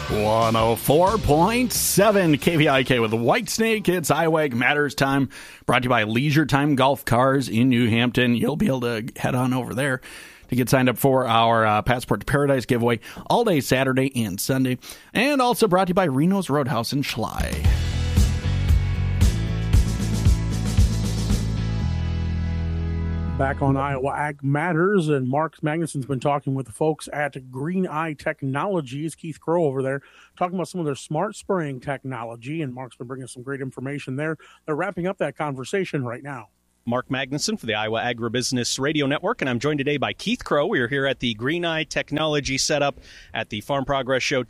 104.7 KVIK with Whitesnake. It's IWAG Matters time, brought to you by Leisure Time Golf Cars in New Hampton. You'll be able to head on over there to get signed up for our Passport to Paradise giveaway all day Saturday and Sunday. And also brought to you by Reno's Roadhouse in Schley. Back on Iowa Ag Matters, and Mark Magnuson's been talking with the folks at Green Eye Technologies. Keith Crow over there talking about some of their smart spraying technology, and Mark's been bringing some great information there. They're wrapping up that conversation right now. Mark Magnuson for the Iowa Agribusiness Radio Network, and I'm joined today by Keith Crow. We are here at the Green Eye Technology setup at the Farm Progress Show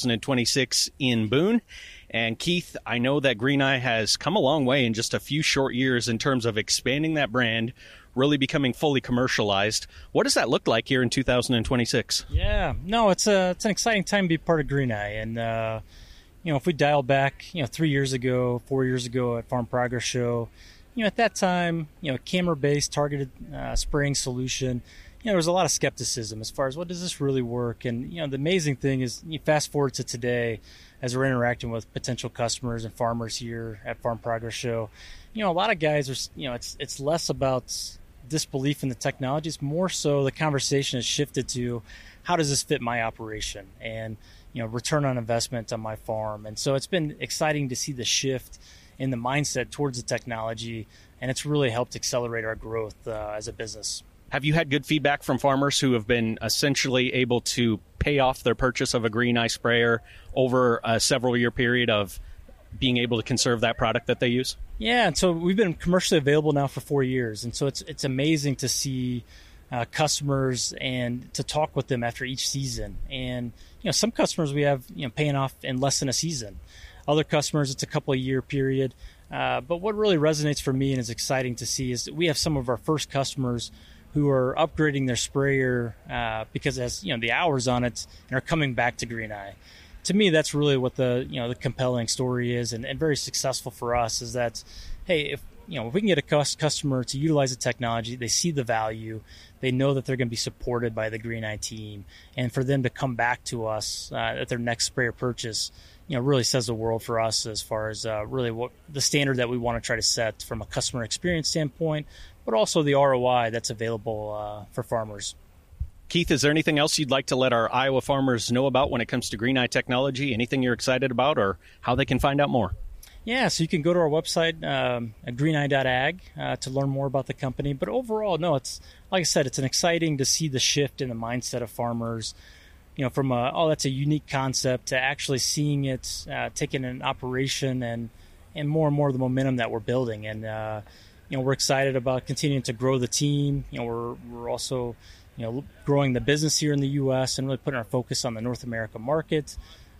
2026 in Boone. And Keith, I know that Green Eye has come a long way in just a few short years in terms of expanding that brand, really becoming fully commercialized. What does that look like here in 2026? Yeah, no, it's an exciting time to be part of Green Eye. And, if we dial back, 3 years ago, 4 years ago at Farm Progress Show, at that time, camera-based targeted spraying solution, there was a lot of skepticism as far as what does this really work? And, the amazing thing is you fast forward to today as we're interacting with potential customers and farmers here at Farm Progress Show, a lot of guys are, it's less about disbelief in the technology. It's more so the conversation has shifted to how does this fit my operation and, return on investment on my farm. And so it's been exciting to see the shift in the mindset towards the technology, and it's really helped accelerate our growth as a business. Have you had good feedback from farmers who have been essentially able to pay off their purchase of a Green Eye sprayer over a several-year period of being able to conserve that product that they use? Yeah, and so we've been commercially available now for 4 years, and so it's amazing to see customers and to talk with them after each season. And some customers we have paying off in less than a season. Other customers, it's a couple of year period. But what really resonates for me and is exciting to see is that we have some of our first customers who are upgrading their sprayer because it has the hours on it and are coming back to Green Eye. To me, that's really what the the compelling story is, and very successful for us is that, hey, if we can get a customer to utilize the technology, they see the value, they know that they're going to be supported by the Green Eye team, and for them to come back to us at their next sprayer purchase, really says the world for us as far as really what the standard that we want to try to set from a customer experience standpoint, but also the ROI that's available for farmers. Keith, is there anything else you'd like to let our Iowa farmers know about when it comes to Green Eye Technology? Anything you're excited about or how they can find out more? Yeah, so you can go to our website at greeneye.ag to learn more about the company. But overall, no, it's like I said, it's exciting to see the shift in the mindset of farmers, from that's a unique concept to actually seeing it taking an operation and more and more of the momentum that we're building. And, we're excited about continuing to grow the team. We're also growing the business here in the U.S. and really putting our focus on the North America market.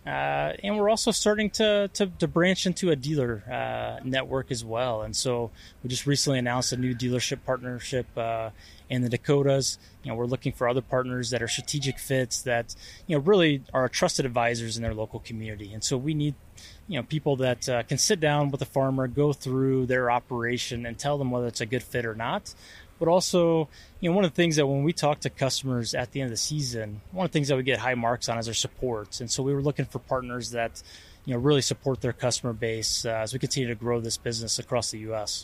And we're also starting to branch into a dealer network as well. And so we just recently announced a new dealership partnership in the Dakotas. We're looking for other partners that are strategic fits that, really are trusted advisors in their local community. And so we need, people that can sit down with a farmer, go through their operation and tell them whether it's a good fit or not. But also, one of the things that when we talk to customers at the end of the season, one of the things that we get high marks on is their support. And so we were looking for partners that, really support their customer base as we continue to grow this business across the U.S.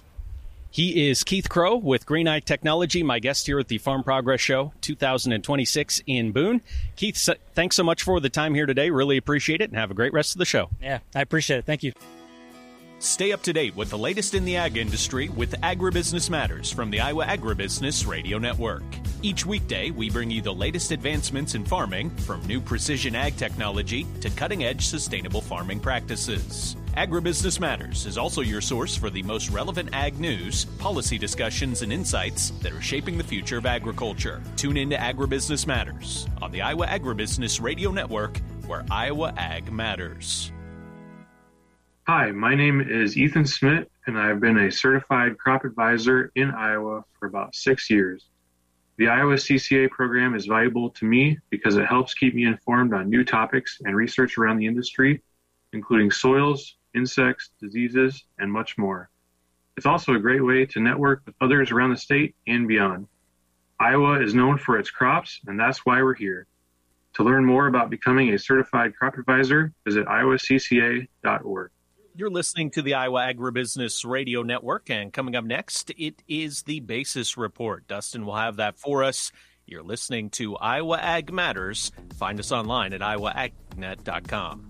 He is Keith Crow with Green Eye Technology, my guest here at the Farm Progress Show 2026 in Boone. Keith, thanks so much for the time here today. Really appreciate it, and have a great rest of the show. Yeah, I appreciate it. Thank you. Stay up to date with the latest in the ag industry with Agribusiness Matters from the Iowa Agribusiness Radio Network. Each weekday, we bring you the latest advancements in farming, from new precision ag technology to cutting-edge sustainable farming practices. Agribusiness Matters is also your source for the most relevant ag news, policy discussions, and insights that are shaping the future of agriculture. Tune in to Agribusiness Matters on the Iowa Agribusiness Radio Network, where Iowa Ag matters. Hi, my name is Ethan Smith, and I've been a certified crop advisor in Iowa for about 6 years. The Iowa CCA program is valuable to me because it helps keep me informed on new topics and research around the industry, including soils, insects, diseases, and much more. It's also a great way to network with others around the state and beyond. Iowa is known for its crops, and that's why we're here. To learn more about becoming a certified crop advisor, visit iowacca.org. You're listening to the Iowa Agribusiness Radio Network, and coming up next, it is the Basis Report. Dustin will have that for us. You're listening to Iowa Ag Matters. Find us online at iowaagnet.com.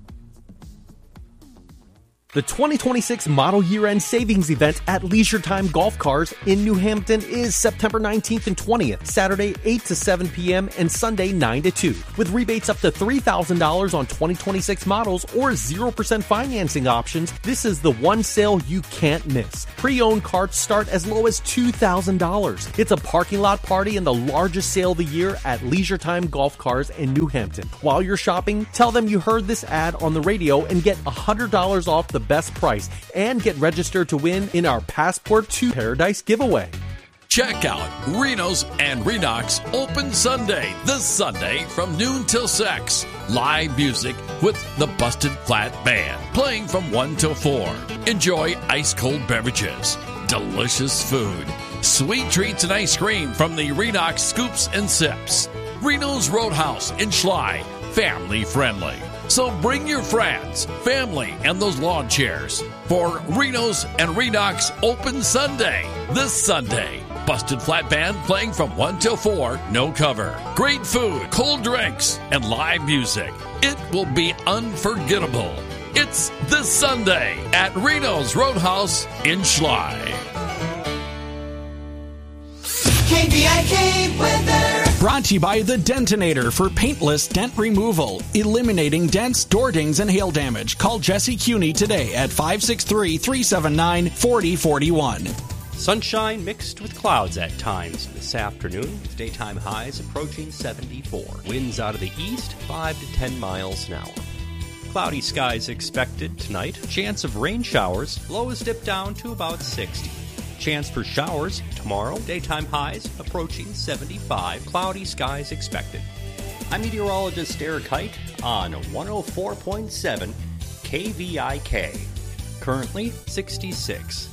The 2026 Model Year-End Savings Event at Leisure Time Golf Cars in New Hampton is September 19th and 20th, Saturday 8 to 7 p.m. and Sunday 9 to 2, with rebates up to $3,000 on 2026 models or 0% financing options. This is the one sale you can't miss. Pre-owned carts start as low as $2,000. It's a parking lot party and the largest sale of the year at Leisure Time Golf Cars in New Hampton. While you're shopping, tell them you heard this ad on the radio and get $100 off the best price and get registered to win in our Passport to Paradise giveaway. Check out Reno's and Renox Open Sunday this Sunday from noon till 6. Live music with the Busted Flat Band playing from 1 till 4. Enjoy ice cold beverages, delicious food, sweet treats and ice cream from the Renox Scoops and Sips. Reno's Roadhouse in Schley, family friendly. So bring your friends, family, and those lawn chairs for Reno's and Renox Open Sunday this Sunday. Busted Flat Band playing from 1 till 4, no cover. Great food, cold drinks, and live music. It will be unforgettable. It's this Sunday at Reno's Roadhouse in Schley. KVIK weather. Brought to you by the Dentinator for paintless dent removal, eliminating dents, door dings, and hail damage. Call Jesse Cuney today at 563-379-4041. Sunshine mixed with clouds at times this afternoon, with daytime highs approaching 74. Winds out of the east, 5 to 10 miles an hour. Cloudy skies expected tonight. Chance of rain showers. Lows dip down to about 60. Chance for showers tomorrow. Daytime highs approaching 75. Cloudy skies expected. I'm meteorologist Eric Height on 104.7 KVIK. Currently 66.